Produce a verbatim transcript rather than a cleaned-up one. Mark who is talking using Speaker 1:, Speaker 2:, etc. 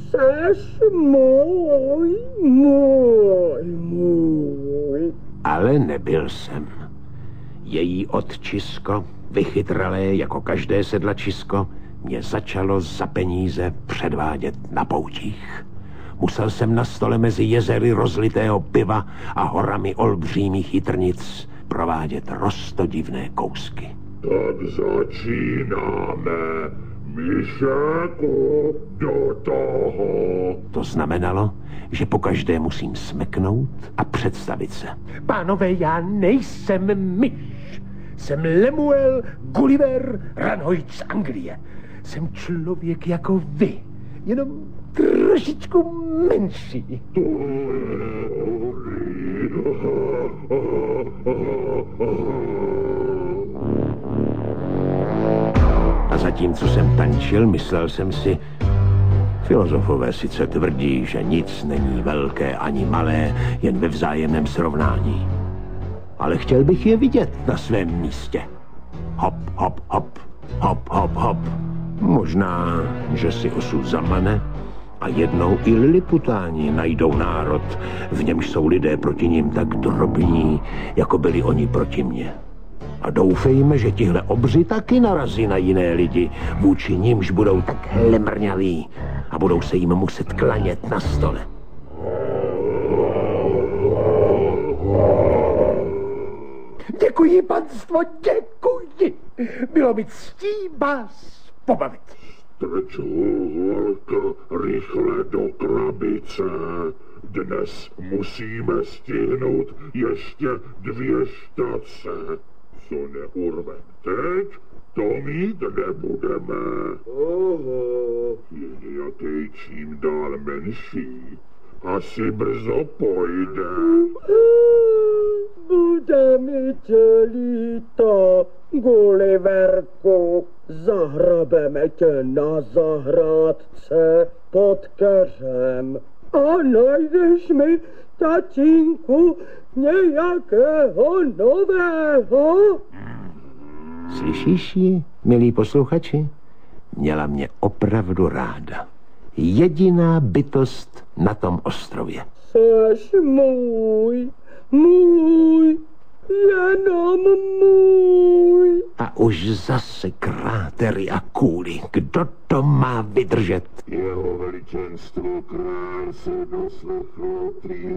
Speaker 1: Seš můj, můj, můj.
Speaker 2: Ale nebyl jsem. Její otčisko, vychytralé jako každé sedlačisko, mě začalo za peníze předvádět na poutích. Musel jsem na stole mezi jezery rozlitého piva a horami olbřímých jitrnic provádět roztodivné kousky.
Speaker 3: Tak začínáme. Myšáku, do toho.
Speaker 2: To znamenalo, že pokaždé musím smeknout a představit se.
Speaker 4: Pánové, já nejsem myš. Jsem Lemuel Gulliver Ranhoid z Anglie. Jsem člověk jako vy, jenom trošičku menší.
Speaker 2: A zatímco jsem tančil, myslel jsem si, filozofové sice tvrdí, že nic není velké ani malé, jen ve vzájemném srovnání. Ale chtěl bych je vidět na svém místě. Hop, hop, hop, hop, hop, hop. Možná, že si osud zamane a jednou i liliputáni najdou národ, v němž jsou lidé proti nim tak drobní, jako byli oni proti mně. A doufejme, že tihle obři taky narazí na jiné lidi, vůči nimž budou tak hlemrňaví a budou se jim muset klanět na stole.
Speaker 4: Děkuji, panstvo, děkuji. Bylo mi ctí vás pobavit.
Speaker 3: Strču holka rychle do krabice. Dnes musíme stihnout ještě dvě štace. Co neurvem teď, to mít nebudeme. Oho. Je nějaký čím dál menší. Asi brzo pojde.
Speaker 1: Bude mi tě líto, Gulliverku. Zahrabeme tě na zahrádce pod keřem. A najdeš mi, tatínku, nějakého nového?
Speaker 2: Slyšíš ji, milí posluchači? Měla mě opravdu ráda. Jediná bytost na tom ostrově.
Speaker 1: Seš můj, můj, jenom můj.
Speaker 2: A už zase krátery a kůly. Kdo to má vydržet?
Speaker 3: Jeho veličenstvo král se doslechl prý